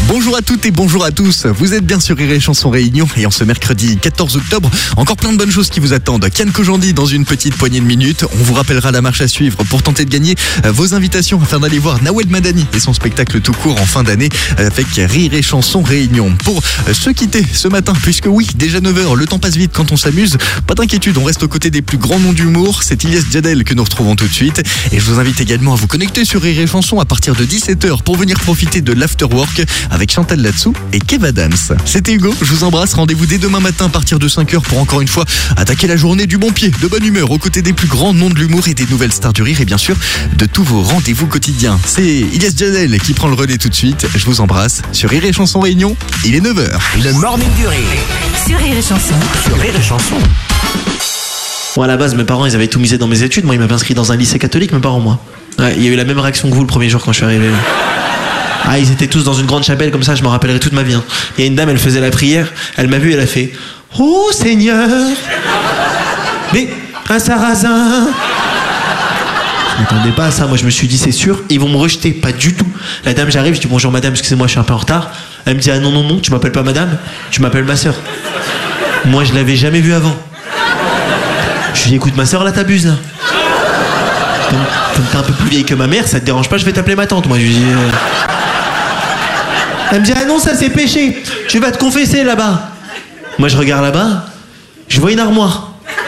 Bonjour à toutes et bonjour à tous. Vous êtes bien sur Rire et Chanson Réunion et en ce mercredi 14 octobre, encore plein de bonnes choses qui vous attendent. Kian Kojandi dans une petite poignée de minutes. On vous rappellera la marche à suivre pour tenter de gagner vos invitations afin d'aller voir Nawel Madani et son spectacle tout court en fin d'année avec Rire et Chanson Réunion. Pour se quitter ce matin, puisque oui, déjà 9h, le temps passe vite quand on s'amuse. Pas d'inquiétude, on reste aux côtés des plus grands noms d'humour. C'est Ilyes Djadel que nous retrouvons tout de suite. Et je vous invite également à vous connecter sur Rire et Chanson à partir de 17h pour venir profiter de l'afterwork avec Chantal Latsou et Kev Adams. C'était Hugo, je vous embrasse. Rendez-vous dès demain matin à partir de 5h pour encore une fois attaquer la journée du bon pied, de bonne humeur, aux côtés des plus grands noms de l'humour et des nouvelles stars du rire et bien sûr de tous vos rendez-vous quotidiens. C'est Ilyes Djadel qui prend le relais tout de suite. Je vous embrasse sur Rire et Chanson Réunion. Il est 9h. Le morning du rire. Sur Rire et Chanson. Sur Rire et Chanson. Moi, à la base, mes parents, ils avaient tout misé dans mes études. Moi, ils m'avaient inscrit dans un lycée catholique, mes parents, moi. Ouais, il y a eu la même réaction que vous le premier jour quand je suis arrivé. Ah, ils étaient tous dans une grande chapelle, comme ça, je m'en rappellerai toute ma vie. Il y a une dame, elle faisait la prière, elle m'a vu, elle a fait « Oh Seigneur, mais un sarrasin !» Je m'attendais pas à ça, moi je me suis dit c'est sûr, ils vont me rejeter, pas du tout. La dame, j'arrive, je dis bonjour madame, excusez-moi, je suis un peu en retard. Elle me dit ah non, tu m'appelles pas madame, tu m'appelles ma soeur. Moi je l'avais jamais vue avant. Je lui dis écoute ma soeur là t'abuses là. Comme t'es un peu plus vieille que ma mère, ça te dérange pas, je vais t'appeler ma tante. Moi je lui dis Elle me dit ah non ça c'est péché, tu vas te confesser là-bas. Moi je regarde là-bas, je vois une armoire.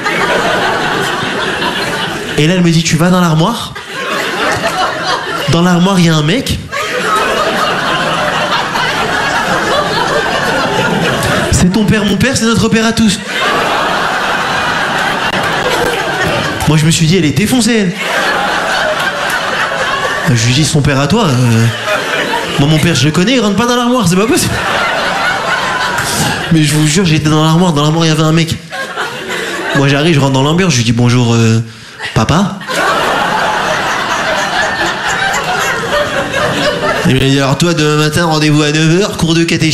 Et là elle me dit tu vas dans l'armoire. Dans l'armoire il y a un mec. C'est ton père, mon père, c'est notre père à tous. Moi je me suis dit elle est défoncée elle. Je lui dis son père à toi. Moi mon père je le connais, il rentre pas dans l'armoire, c'est pas possible. Mais je vous jure j'étais dans l'armoire il y avait un mec. Moi j'arrive, je rentre dans l'ambiance, je lui dis bonjour papa. Il m'a dit alors toi demain matin rendez-vous à 9h, cours de catéchisme.